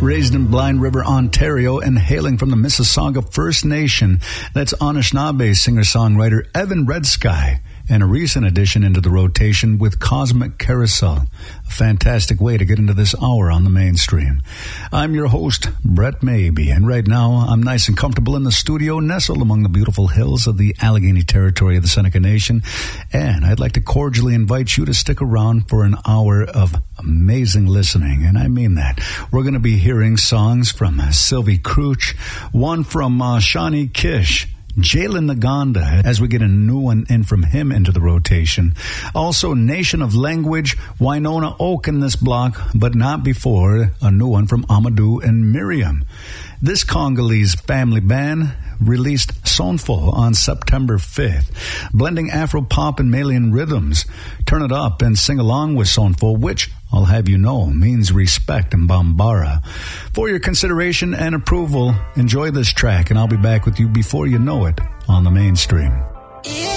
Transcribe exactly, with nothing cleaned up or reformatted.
Raised in Blind River, Ontario, and hailing from the Mississauga First Nation, that's Anishinaabe singer-songwriter Evan Redsky, and a recent addition into the rotation with Cosmic Carousel. A fantastic way to get into this hour on the mainstream. I'm your host, Brett Maybe, and right now I'm nice and comfortable in the studio, nestled among the beautiful hills of the Allegheny territory of the Seneca Nation, and I'd like to cordially invite you to stick around for an hour of amazing listening, and I mean that. We're going to be hearing songs from Sylvie Crouch, one from uh, Shawnee Kish, Jalen Naganda, as we get a new one in from him into the rotation. Also, Nation of Language, Winona Oak in this block, but not before a new one from Amadou and Miriam. This Congolese family band released Sonfo on September fifth, blending Afro-pop and Malian rhythms. Turn it up and sing along with Sonfo, which, I'll have you know, means respect in Bambara. For your consideration and approval, enjoy this track, and I'll be back with you before you know it on the mainstream.